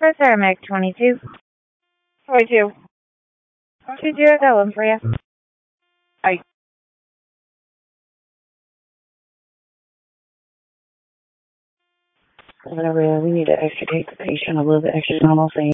for Ceramic 22. 42. 20, got one for you. Bye. Whatever, we need to extricate the patient a little bit extra normal thing.